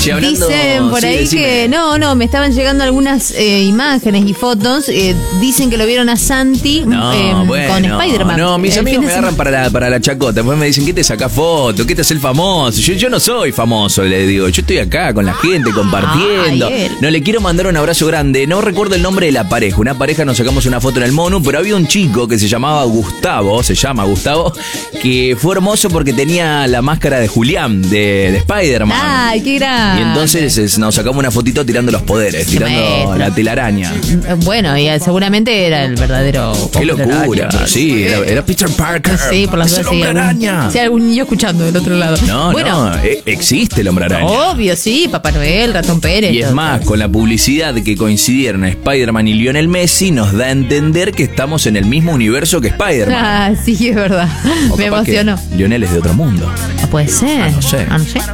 Che, hablando... Dicen por ahí decime. que... No, me estaban llegando algunas imágenes y fotos. Dicen que lo vieron a Santi con Spider-Man. No, mis amigos me agarran para la chacota. Después me dicen, ¿qué te sacás foto? ¿Qué te hace el famoso? Yo no soy famoso, le digo. Yo estoy acá con la gente, compartiendo. No, le quiero mandar un abrazo grande. No recuerdo el nombre de la pareja. Una pareja, nos sacamos una foto en el Monu, pero había un chico que se llama Gustavo, que fue hermoso porque tenía la máscara de Julián, de Spider-Man. ¡Ay, qué grande! Y entonces nos sacamos una fotito tirando los poderes, tirando la telaraña. Bueno, y seguramente era el verdadero... ¡Qué locura! Sí, era Peter Parker. Sí, por las dudas. ¡Es el Hombre Araña! Si hay algún niño escuchando del otro lado. No, existe el Hombre Araña. Obvio, sí, Papá Noel, Ratón Pérez. Y es más, con la publicidad que coincidieron Spider-Man y Lionel Messi, nos da a entender que estamos en el mismo universo que Spider-Man. Sí, es verdad. Me emocionó. Lionel es de otro mundo. Puede ser. No sé.